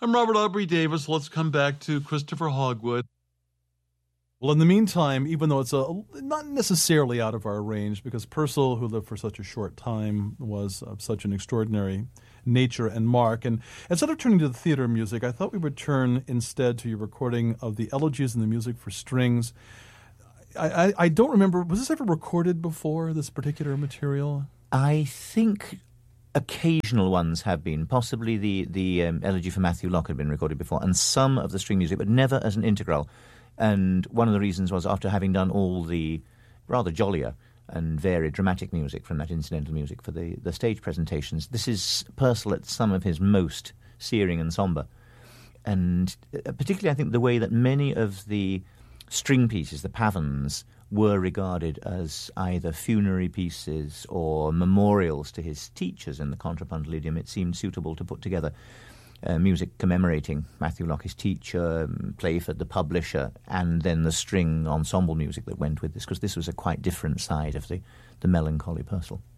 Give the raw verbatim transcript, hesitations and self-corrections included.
I'm Robert Aubrey Davis. Let's come back to Christopher Hogwood. Well, in the meantime, even though it's a, not necessarily out of our range, because Purcell, who lived for such a short time, was of such an extraordinary nature and mark. And instead of turning to the theater music, I thought we would turn instead to your recording of the elegies and the music for strings. I, I, I don't remember, was this ever recorded before, this particular material? I think occasional ones have been. Possibly the, the um, elegy for Matthew Locke had been recorded before, and some of the string music, but never as an integral. And one of the reasons was after having done all the rather jollier and varied dramatic music from that incidental music for the, the stage presentations, this is Purcell at some of his most searing and sombre. And particularly I think the way that many of the string pieces, the pavans, were regarded as either funerary pieces or memorials to his teachers in the contrapuntal idiom, it seemed suitable to put together Uh, music commemorating Matthew Locke, his teacher, um, Playford, the publisher, and then the string ensemble music that went with this, because this was a quite different side of the, the melancholy Purcell.